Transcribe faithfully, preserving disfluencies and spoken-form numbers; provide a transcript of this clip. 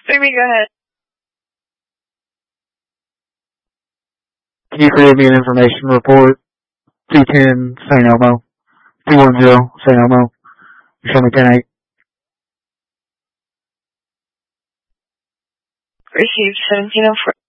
Baby, go ahead. Can you create me an information report? two ten Saint Elmo. two one zero Saint Elmo. Show me ten eight. Received seventeen oh four.